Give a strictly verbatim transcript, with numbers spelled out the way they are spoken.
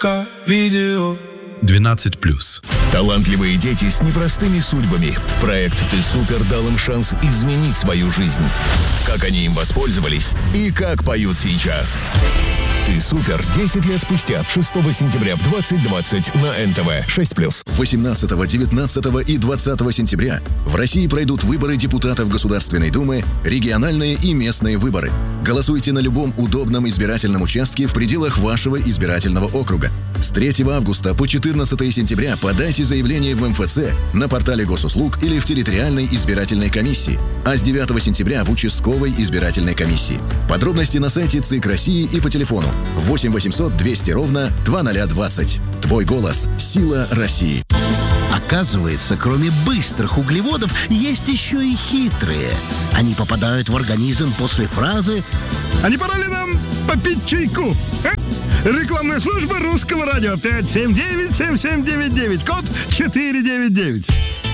Видео двенадцать плюс. Талантливые дети с непростыми судьбами. Проект «Ты супер» дал им шанс изменить свою жизнь. Как они им воспользовались и как поют сейчас. «Ты супер» десять лет спустя, шестого сентября в двадцать двадцать на эн тэ вэ шесть плюс. восемнадцатого, девятнадцатого и двадцатого сентября в России пройдут выборы депутатов Государственной Думы, региональные и местные выборы. Голосуйте на любом удобном избирательном участке в пределах вашего избирательного округа. С третьего августа по четырнадцатого сентября подайте заявление в эм эф цэ, на портале госуслуг или в территориальной избирательной комиссии, а с девятого сентября в участковой избирательной комиссии. Подробности на сайте ЦИК России и по телефону восемь восемьсот двести ровно двадцать двадцать. Твой голос – сила России. Оказывается, кроме быстрых углеводов, есть еще и хитрые. Они попадают в организм после фразы «А не пора ли нам попить чайку?» а? Рекламная служба Русского радио пять семь девять семь семь девять девять, код четыре девять девять.